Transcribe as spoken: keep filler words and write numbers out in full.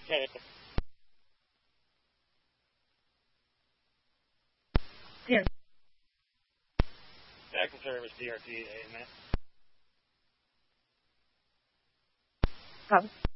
Yeah. Active service, D R T, eight minutes. Copy.